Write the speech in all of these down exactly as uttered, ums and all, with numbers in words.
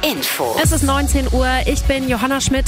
Info. Es ist neunzehn Uhr, ich bin Johanna Schmidt.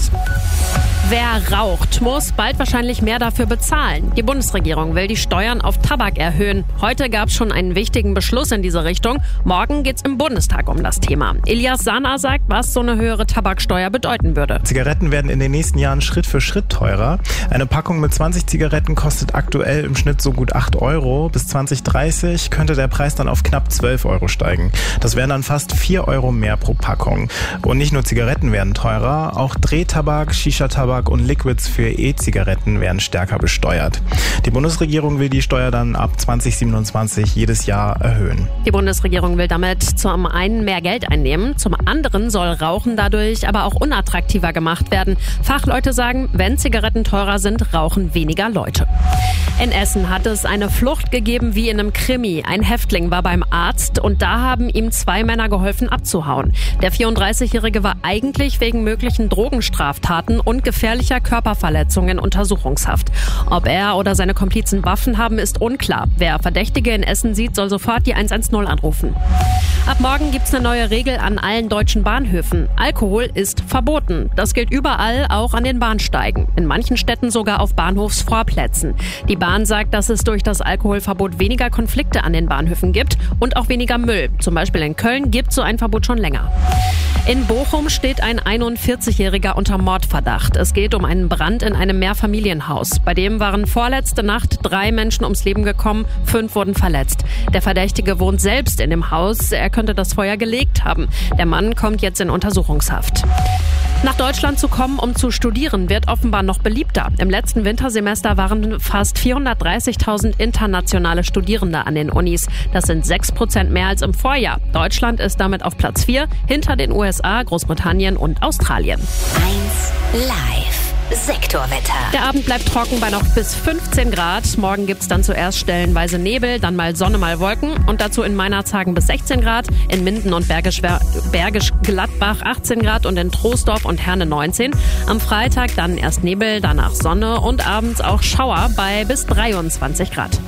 Wer raucht, muss bald wahrscheinlich mehr dafür bezahlen. Die Bundesregierung will die Steuern auf Tabak erhöhen. Heute gab es schon einen wichtigen Beschluss in diese Richtung. Morgen geht's im Bundestag um das Thema. Elias Sana sagt, was so eine höhere Tabaksteuer bedeuten würde. Zigaretten werden in den nächsten Jahren Schritt für Schritt teurer. Eine Packung mit zwanzig Zigaretten kostet aktuell im Schnitt so gut acht Euro. Bis zwanzig dreißig könnte der Preis dann auf knapp zwölf Euro steigen. Das wären dann fast vier Euro mehr pro Packung. Und nicht nur Zigaretten werden teurer, auch Drehtabak, Shisha-Tabak und Liquids für E-Zigaretten werden stärker besteuert. Die Bundesregierung will die Steuer dann ab zwanzig siebenundzwanzig jedes Jahr erhöhen. Die Bundesregierung will damit zum einen mehr Geld einnehmen, zum anderen soll Rauchen dadurch aber auch unattraktiver gemacht werden. Fachleute sagen, wenn Zigaretten teurer sind, rauchen weniger Leute. In Essen hat es eine Flucht gegeben wie in einem Krimi. Ein Häftling war beim Arzt und da haben ihm zwei Männer geholfen abzuhauen. Der vierunddreißigjährige war eigentlich wegen möglichen Drogenstraftaten und gefährlicher Körperverletzungen in Untersuchungshaft. Ob er oder seine Komplizen Waffen haben, ist unklar. Wer Verdächtige in Essen sieht, soll sofort die eins eins null anrufen. Ab morgen gibt's eine neue Regel an allen deutschen Bahnhöfen. Alkohol ist verboten. Das gilt überall, auch an den Bahnsteigen. In manchen Städten sogar auf Bahnhofsvorplätzen. Die Bahn sagt, dass es durch das Alkoholverbot weniger Konflikte an den Bahnhöfen gibt und auch weniger Müll. Zum Beispiel in Köln gibt so ein Verbot schon länger. In Bochum steht ein einundvierzigjähriger unter Mordverdacht. Es geht um einen Brand in einem Mehrfamilienhaus. Bei dem waren vorletzte Nacht drei Menschen ums Leben gekommen, fünf wurden verletzt. Der Verdächtige wohnt selbst in dem Haus. Er könnte das Feuer gelegt haben. Der Mann kommt jetzt in Untersuchungshaft. Nach Deutschland zu kommen, um zu studieren, wird offenbar noch beliebter. Im letzten Wintersemester waren fast vierhundertdreißigtausend internationale Studierende an den Unis. Das sind sechs Prozent mehr als im Vorjahr. Deutschland ist damit auf Platz vier, hinter den U S A, Großbritannien und Australien. eins Live. Sektorwetter. Der Abend bleibt trocken bei noch bis fünfzehn Grad. Morgen gibt's dann zuerst stellenweise Nebel, dann mal Sonne, mal Wolken. Und dazu in Meinerzhagen bis sechzehn Grad, in Minden und Bergisch, Bergisch Gladbach achtzehn Grad und in Troisdorf und Herne neunzehn. Am Freitag dann erst Nebel, danach Sonne und abends auch Schauer bei bis dreiundzwanzig Grad.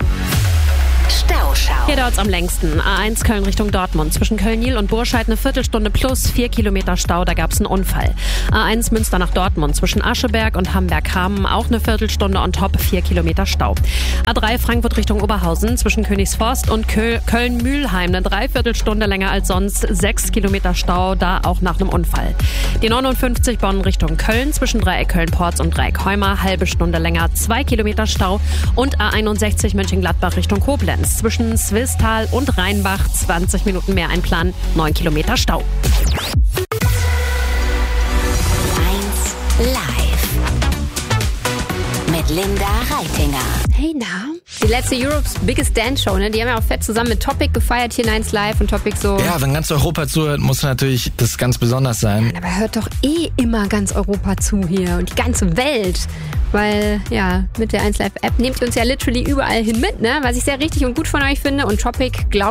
Stauschau. Hier dauert's am längsten. A eins Köln Richtung Dortmund. Zwischen Köln-Niel und Burscheid eine Viertelstunde plus vier Kilometer Stau. Da gab's einen Unfall. A eins Münster nach Dortmund. Zwischen Ascheberg und Hamberg-Hamm auch eine Viertelstunde on top. vier Kilometer Stau. A drei Frankfurt Richtung Oberhausen. Zwischen Königsforst und Köln-Mühlheim eine Dreiviertelstunde länger als sonst. sechs Kilometer Stau. Da auch nach einem Unfall. Die neunundfünfzig Bonn Richtung Köln. Zwischen Dreieck Köln-Porz und Dreieck Heuma. Halbe Stunde länger. zwei Kilometer Stau. Und A einundsechzig Mönchengladbach Richtung Koblenz. Zwischen Swisttal und Rheinbach zwanzig Minuten mehr einplanen, neun Kilometer Stau. eins Live. Mit Linda Reitinger. Hey, na? Die letzte Europe's Biggest Dance Show, ne? Die haben ja auch fett zusammen mit Topic gefeiert hier in eins Live und Topic so... Ja, wenn ganz Europa zuhört, muss natürlich das ganz besonders sein. Aber hört doch eh immer ganz Europa zu hier und die ganze Welt. Weil, ja, mit der eins Live App nehmt ihr uns ja literally überall hin mit, ne? Was ich sehr richtig und gut von euch finde. Und Topic, glaube